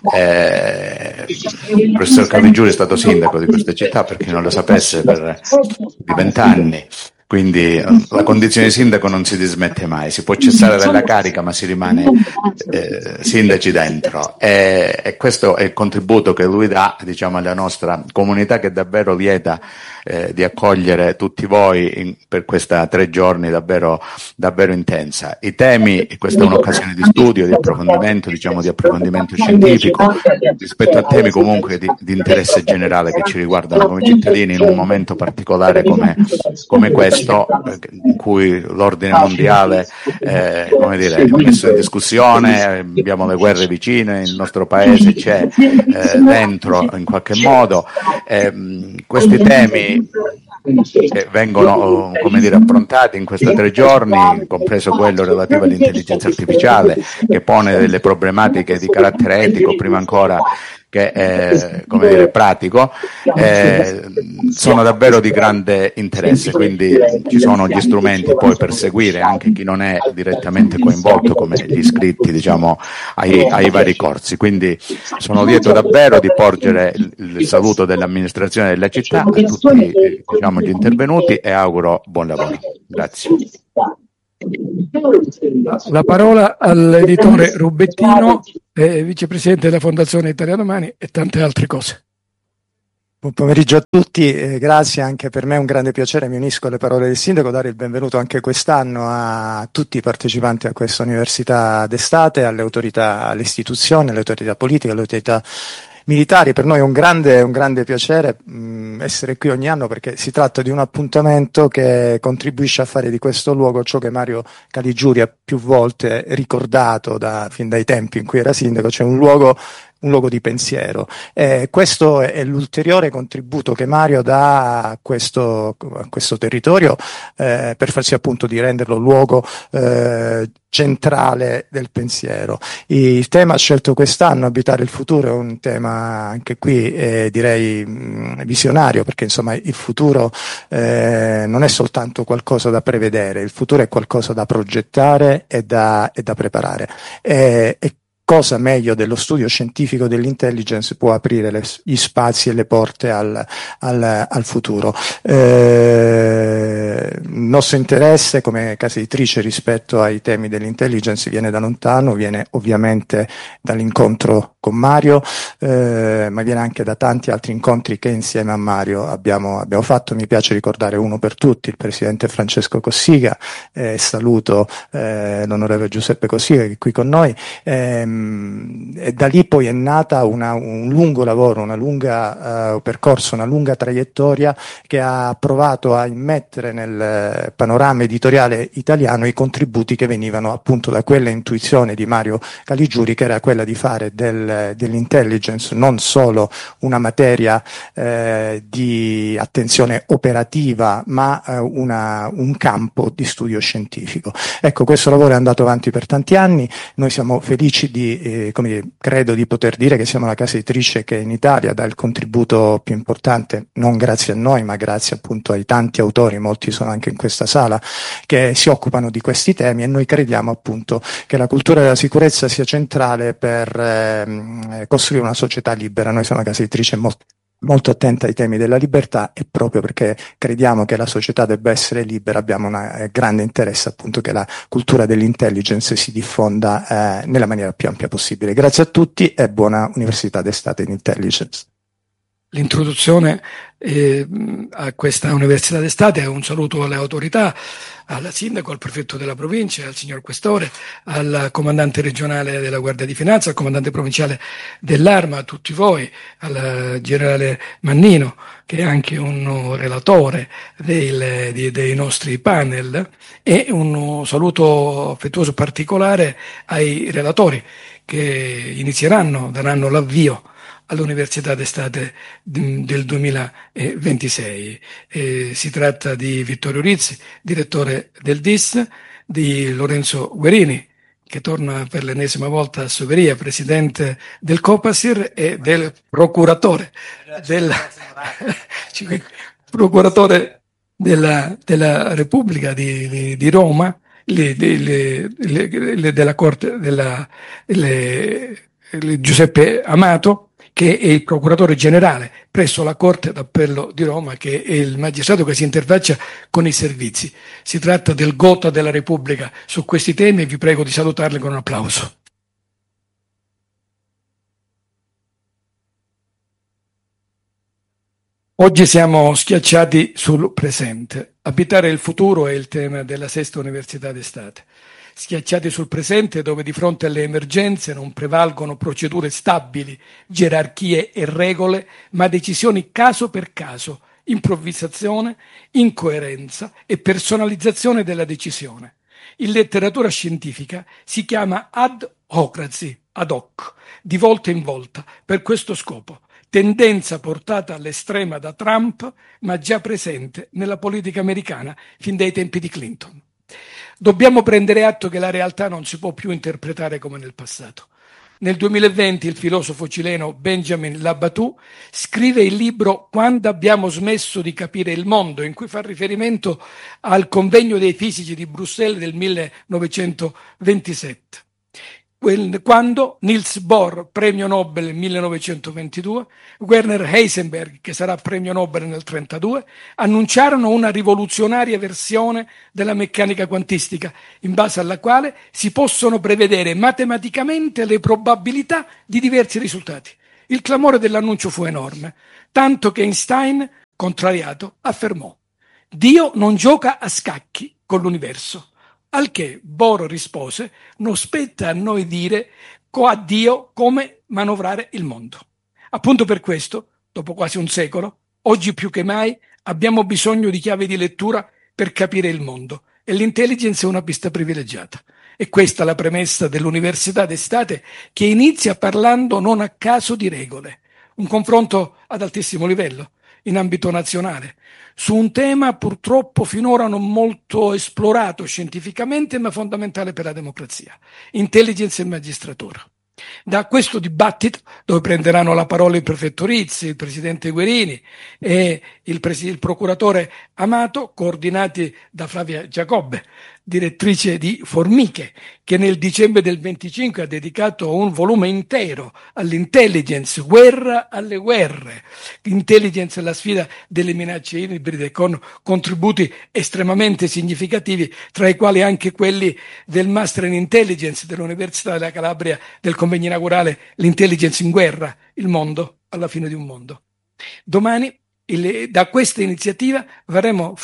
Il professor Caligiuri è stato sindaco di questa città, per chi non lo sapesse, per 20 anni. Quindi la condizione di sindaco non si dismette mai, si può cessare dalla carica ma si rimane sindaci dentro, e questo è il contributo che lui dà, diciamo, alla nostra comunità, che è davvero lieta di accogliere tutti voi per questa 3 giorni davvero intensa. I temi, questa è un'occasione di studio, di approfondimento, diciamo di approfondimento scientifico rispetto a temi comunque di interesse generale che ci riguardano come cittadini in un momento particolare come questo, in cui l'ordine mondiale è messo in discussione, abbiamo le guerre vicine, il nostro paese c'è dentro in qualche modo. Questi temi che vengono affrontati in questi 3 giorni, compreso quello relativo all'intelligenza artificiale, che pone delle problematiche di carattere etico, prima ancora che è, come dire, pratico, sono davvero di grande interesse, quindi ci sono gli strumenti poi per seguire anche chi non è direttamente coinvolto, come gli iscritti, diciamo, ai vari corsi. Quindi sono lieto davvero di porgere il saluto dell'amministrazione della città a tutti, diciamo, gli intervenuti e auguro buon lavoro. Grazie. La parola all'editore Rubettino, vicepresidente della Fondazione Italia Domani, e tante altre cose. Buon pomeriggio a tutti, grazie, anche per me è un grande piacere, mi unisco alle parole del sindaco, dare il benvenuto anche quest'anno a tutti i partecipanti a questa università d'estate, alle autorità, alle istituzioni, alle autorità politiche, alle autorità militari. Per noi è un grande piacere essere qui ogni anno, perché si tratta di un appuntamento che contribuisce a fare di questo luogo ciò che Mario Caligiuri ha più volte ricordato fin dai tempi in cui era sindaco, cioè un luogo di pensiero. Questo è l'ulteriore contributo che Mario dà a questo territorio, per far sì appunto di renderlo luogo centrale del pensiero. Il tema scelto quest'anno, abitare il futuro, è un tema anche qui direi visionario, perché insomma il futuro non è soltanto qualcosa da prevedere, il futuro è qualcosa da progettare e da preparare. Cosa meglio dello studio scientifico dell'intelligence può aprire gli spazi e le porte al futuro. Il nostro interesse come casa editrice rispetto ai temi dell'intelligence viene da lontano, viene ovviamente dall'incontro con Mario, ma viene anche da tanti altri incontri che insieme a Mario abbiamo fatto. Mi piace ricordare uno per tutti, il presidente Francesco Cossiga, saluto l'onorevole Giuseppe Cossiga che è qui con noi. E da lì poi è nata un lungo lavoro, una lunga percorso, una lunga traiettoria che ha provato a immettere nel panorama editoriale italiano i contributi che venivano appunto da quella intuizione di Mario Caligiuri, che era quella di fare dell'intelligence non solo una materia di attenzione operativa, ma un campo di studio scientifico. Ecco, questo lavoro è andato avanti per tanti anni, noi siamo felici credo di poter dire che siamo la casa editrice che in Italia dà il contributo più importante, non grazie a noi, ma grazie appunto ai tanti autori, molti sono anche in questa sala, che si occupano di questi temi, e noi crediamo appunto che la cultura della sicurezza sia centrale per costruire una società libera. Noi siamo una casa editrice molto attenta ai temi della libertà, e proprio perché crediamo che la società debba essere libera abbiamo un grande interesse appunto che la cultura dell'intelligence si diffonda nella maniera più ampia possibile. Grazie a tutti e buona Università d'Estate in Intelligence. L'introduzione a questa Università d'Estate è un saluto alle autorità, al sindaco, al prefetto della provincia, al signor questore, al comandante regionale della Guardia di Finanza, al comandante provinciale dell'Arma, a tutti voi, al generale Mannino, che è anche un relatore dei nostri panel, e un saluto affettuoso particolare ai relatori che daranno l'avvio all'Università d'Estate del 2026. Si tratta di Vittorio Rizzi, direttore del DIS, di Lorenzo Guerini, che torna per l'ennesima volta a Soveria, presidente del Copasir, e del procuratore della Repubblica di Roma, della Corte Giuseppe Amato, che è il procuratore generale presso la Corte d'Appello di Roma, che è il magistrato che si interfaccia con i servizi. Si tratta del gotha della Repubblica su questi temi, e vi prego di salutarli con un applauso. Oggi siamo schiacciati sul presente. Abitare il futuro è il tema della Sesta Università d'Estate. Schiacciati sul presente, dove di fronte alle emergenze non prevalgono procedure stabili, gerarchie e regole, ma decisioni caso per caso, improvvisazione, incoerenza e personalizzazione della decisione. In letteratura scientifica si chiama ad-hocracy, ad hoc, di volta in volta, per questo scopo. Tendenza portata all'estrema da Trump, ma già presente nella politica americana fin dai tempi di Clinton. Dobbiamo prendere atto che la realtà non si può più interpretare come nel passato. Nel 2020 il filosofo cileno Benjamin Labatut scrive il libro Quando abbiamo smesso di capire il mondo, in cui fa riferimento al convegno dei fisici di Bruxelles del 1927. Quando Niels Bohr, premio Nobel nel 1922, Werner Heisenberg, che sarà premio Nobel nel 1932, annunciarono una rivoluzionaria versione della meccanica quantistica, in base alla quale si possono prevedere matematicamente le probabilità di diversi risultati. Il clamore dell'annuncio fu enorme, tanto che Einstein, contrariato, affermò: Dio non gioca a scacchi con l'universo. Al che Bohr rispose: non spetta a noi dire a Dio come manovrare il mondo. Appunto per questo, dopo quasi un secolo, oggi più che mai abbiamo bisogno di chiave di lettura per capire il mondo, e l'intelligence è una pista privilegiata. E questa è la premessa dell'Università d'Estate, che inizia parlando non a caso di regole, un confronto ad altissimo livello, in ambito nazionale, su un tema purtroppo finora non molto esplorato scientificamente, ma fondamentale per la democrazia: intelligence e magistratura. Da questo dibattito, dove prenderanno la parola il prefetto Rizzi, il presidente Guerini e il procuratore Amato, coordinati da Flavia Giacobbe, direttrice di Formiche, che nel dicembre del 25 ha dedicato un volume intero all'intelligence, guerra alle guerre, intelligence alla sfida delle minacce ibride, con contributi estremamente significativi, tra i quali anche quelli del Master in Intelligence dell'Università della Calabria, del convegno inaugurale L'intelligence in guerra, il mondo alla fine di un mondo. Domani, da questa iniziativa, vorremmo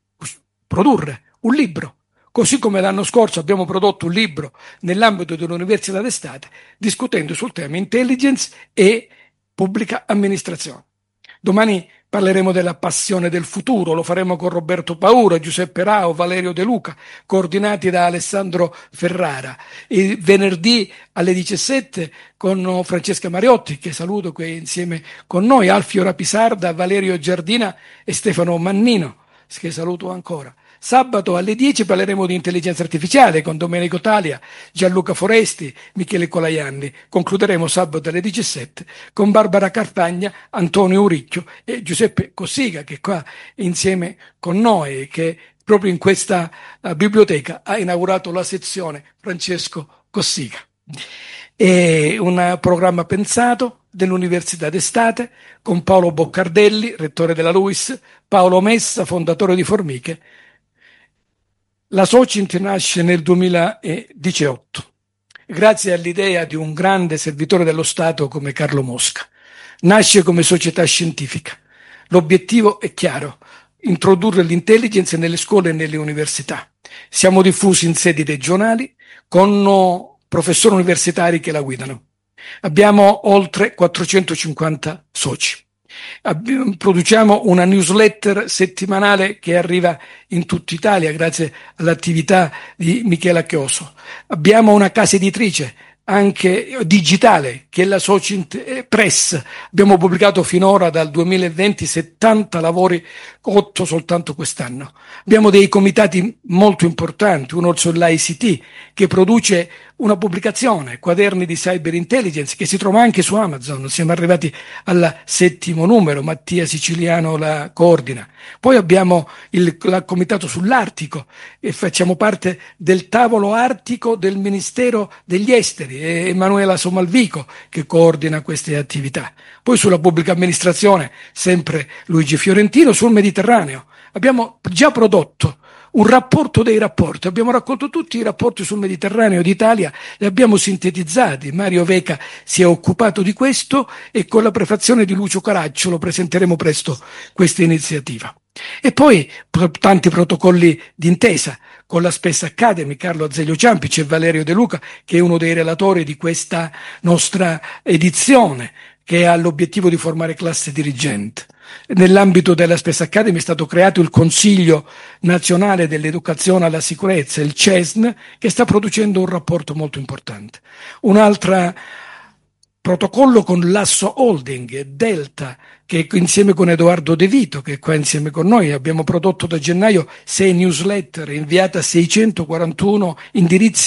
produrre un libro. Così come l'anno scorso abbiamo prodotto un libro nell'ambito dell'Università d'Estate, discutendo sul tema intelligence e pubblica amministrazione. Domani parleremo della passione del futuro, lo faremo con Roberto Paura, Giuseppe Rao, Valerio De Luca, coordinati da Alessandro Ferrara. Il venerdì alle 17 con Francesca Mariotti, che saluto qui insieme con noi, Alfio Rapisarda, Valerio Giardina e Stefano Mannino, che saluto ancora. Sabato alle 10 parleremo di intelligenza artificiale con Domenico Talia, Gianluca Foresti, Michele Colaianni. Concluderemo sabato alle 17 con Barbara Cartagna, Antonio Uricchio e Giuseppe Cossiga, che è qua insieme con noi, che proprio in questa biblioteca ha inaugurato la sezione Francesco Cossiga. È un programma pensato dell'Università d'Estate con Paolo Boccardelli, rettore della LUISS, Paolo Messa, fondatore di Formiche. La Socint nasce nel 2018, grazie all'idea di un grande servitore dello Stato come Carlo Mosca. Nasce come società scientifica. L'obiettivo è chiaro: introdurre l'intelligence nelle scuole e nelle università. Siamo diffusi in sedi regionali con professori universitari che la guidano. Abbiamo oltre 450 soci. Produciamo una newsletter settimanale che arriva in tutta Italia grazie all'attività di Michela Chioso. Abbiamo una casa editrice anche digitale, che è la Socint Press. Abbiamo pubblicato finora dal 2020 70 lavori, 8 soltanto quest'anno. Abbiamo dei comitati molto importanti, uno sull'ICT, che produce una pubblicazione, Quaderni di Cyber Intelligence, che si trova anche su Amazon. Siamo arrivati al 7° numero, Mattia Siciliano la coordina. Poi abbiamo il comitato sull'Artico e facciamo parte del tavolo artico del Ministero degli Esteri, e Emanuela Somalvico che coordina queste attività. Poi sulla pubblica amministrazione sempre Luigi Fiorentino. Sul Mediterraneo abbiamo già prodotto un rapporto dei rapporti, abbiamo raccolto tutti i rapporti sul Mediterraneo d'Italia, li abbiamo sintetizzati. Mario Veca si è occupato di questo e con la prefazione di Lucio Caracciolo presenteremo presto questa iniziativa. E poi tanti protocolli d'intesa con la Space Academy, Carlo Azeglio Ciampici e Valerio De Luca, che è uno dei relatori di questa nostra edizione, che ha l'obiettivo di formare classe dirigente. Nell'ambito della Space Academy è stato creato il Consiglio Nazionale dell'Educazione alla Sicurezza, il CESN, che sta producendo un rapporto molto importante. Un altro protocollo con l'Asso Holding, Delta, che insieme con Edoardo De Vito, che è qua insieme con noi, abbiamo prodotto da gennaio 6 newsletter inviate a 641 indirizzi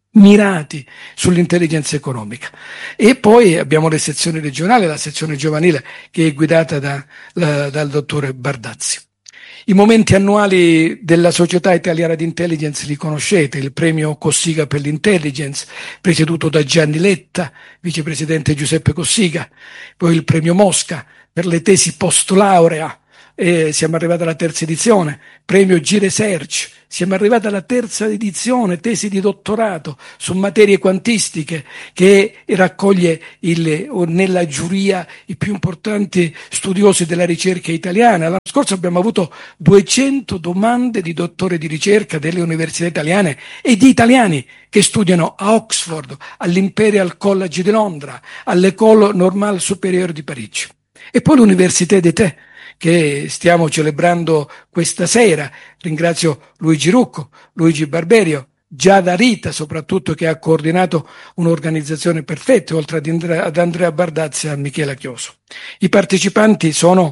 mirati sull'intelligence economica. E poi abbiamo le sezioni regionali, la sezione giovanile che è guidata dal dottore Bardazzi. I momenti annuali della Società Italiana di Intelligence li conoscete, il premio Cossiga per l'Intelligence, presieduto da Gianni Letta, vicepresidente Giuseppe Cossiga, poi il premio Mosca per le tesi post laurea, siamo arrivati alla terza edizione, premio G-Research, siamo arrivati alla terza edizione, tesi di dottorato su materie quantistiche, che raccoglie nella giuria i più importanti studiosi della ricerca italiana. L'anno scorso abbiamo avuto 200 domande di dottore di ricerca delle università italiane e di italiani che studiano a Oxford, all'Imperial College di Londra, all'École Normale Supérieure di Parigi. E poi l'Université d'Été, che stiamo celebrando questa sera. Ringrazio Luigi Rucco, Luigi Barberio, Giada Rita soprattutto, che ha coordinato un'organizzazione perfetta, oltre ad Andrea Bardazzi e a Michela Chioso. I partecipanti sono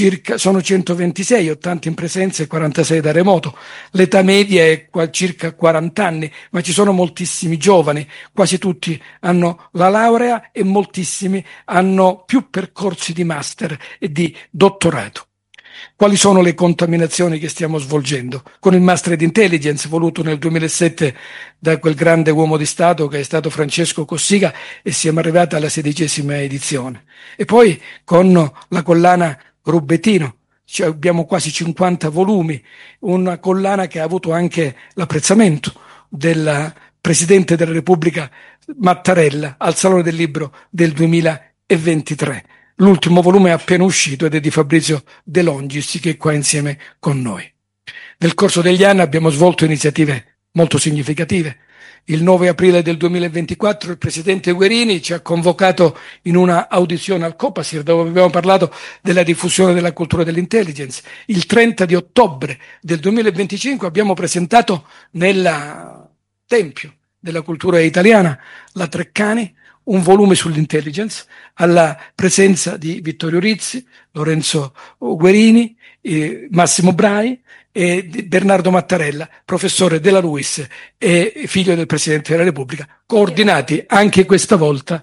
126, 80 in presenza e 46 da remoto. L'età media è circa 40 anni, ma ci sono moltissimi giovani, quasi tutti hanno la laurea e moltissimi hanno più percorsi di master e di dottorato. Quali sono le contaminazioni che stiamo svolgendo? Con il Master di Intelligence voluto nel 2007 da quel grande uomo di Stato che è stato Francesco Cossiga, e siamo arrivati alla 16ª edizione. E poi con la collana Rubettino, abbiamo quasi 50 volumi, una collana che ha avuto anche l'apprezzamento del Presidente della Repubblica Mattarella al Salone del Libro del 2023. L'ultimo volume è appena uscito ed è di Fabrizio De Longis, che è qua insieme con noi. Nel corso degli anni abbiamo svolto iniziative molto significative. Il 9 aprile del 2024 il presidente Guerini ci ha convocato in una audizione al Copasir, dove abbiamo parlato della diffusione della cultura dell'intelligence. Il 30 di ottobre del 2025 abbiamo presentato nel Tempio della Cultura Italiana, la Treccani, un volume sull'intelligence, alla presenza di Vittorio Rizzi, Lorenzo Guerini, Massimo Brai e Bernardo Mattarella, professore della LUISS e figlio del Presidente della Repubblica, coordinati anche questa volta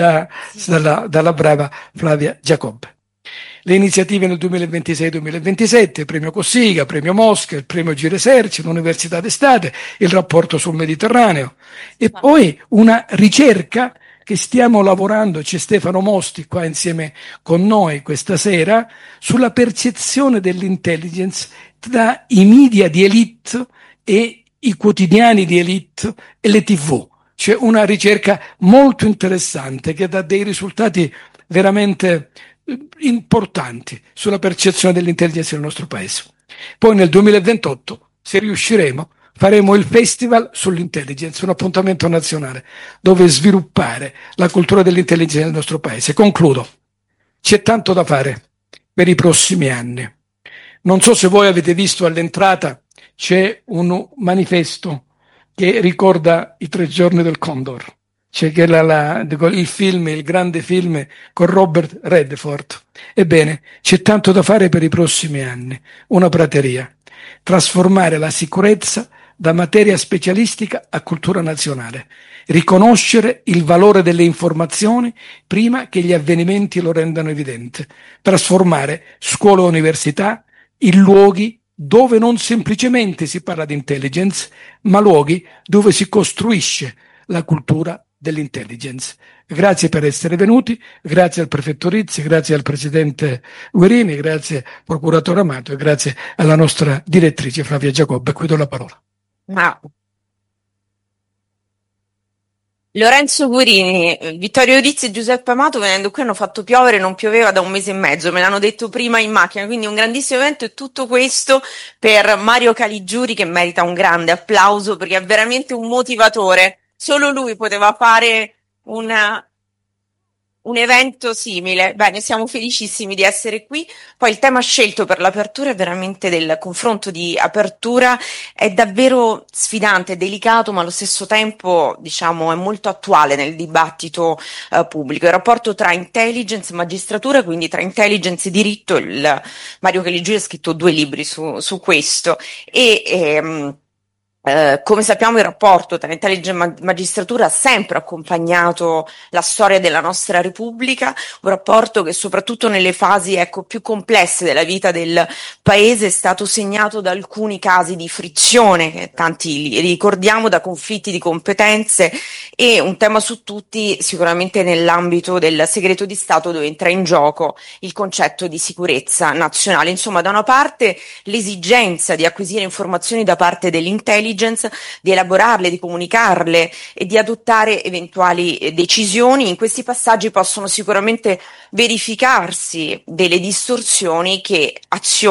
dalla brava Flavia Giacobbe. Le iniziative nel 2026-2027, il premio Cossiga, premio Mosca, il premio G-Research, l'Università d'Estate, il rapporto sul Mediterraneo e poi una ricerca che stiamo lavorando, c'è Stefano Mosti qua insieme con noi questa sera, sulla percezione dell'intelligence tra i media di elite e i quotidiani di elite e le TV. C'è una ricerca molto interessante che dà dei risultati veramente importanti sulla percezione dell'intelligence nel nostro paese. Poi nel 2028, se riusciremo, faremo il Festival sull'Intelligence, un appuntamento nazionale dove sviluppare la cultura dell'intelligence nel nostro paese. Concludo. C'è tanto da fare per i prossimi anni. Non so se voi avete visto all'entrata, c'è un manifesto che ricorda i 3 giorni del Condor. C'è che il film, il grande film con Robert Redford. Ebbene, c'è tanto da fare per i prossimi anni. Una prateria. Trasformare la sicurezza da materia specialistica a cultura nazionale, riconoscere il valore delle informazioni prima che gli avvenimenti lo rendano evidente, trasformare scuole e università in luoghi dove non semplicemente si parla di intelligence, ma luoghi dove si costruisce la cultura dell'intelligence. Grazie per essere venuti, grazie al prefetto Rizzi, grazie al presidente Guerini, grazie al procuratore Amato e grazie alla nostra direttrice Flavia Giacobbe. Qui do la parola. Lorenzo Guerini, Vittorio Rizzi e Giuseppe Amato venendo qui hanno fatto piovere, non pioveva da 1 mese e mezzo, me l'hanno detto prima in macchina, quindi un grandissimo evento e tutto questo per Mario Caligiuri, che merita un grande applauso perché è veramente un motivatore. Solo lui poteva fare un evento simile. Bene, siamo felicissimi di essere qui. Poi il tema scelto per l'apertura è veramente del confronto di apertura, è davvero sfidante, delicato, ma allo stesso tempo, diciamo, è molto attuale nel dibattito pubblico. Il rapporto tra intelligence e magistratura, quindi tra intelligence e diritto. Mario Caligiuri ha scritto 2 libri su questo e Come sappiamo, il rapporto tra intelligence e magistratura ha sempre accompagnato la storia della nostra Repubblica, un rapporto che soprattutto nelle fasi più complesse della vita del Paese è stato segnato da alcuni casi di frizione, che tanti li ricordiamo, da conflitti di competenze, e un tema su tutti sicuramente nell'ambito del segreto di Stato, dove entra in gioco il concetto di sicurezza nazionale. Insomma, da una parte l'esigenza di acquisire informazioni da parte dell'intelligence, di elaborarle, di comunicarle e di adottare eventuali decisioni. In questi passaggi possono sicuramente verificarsi delle distorsioni che azioni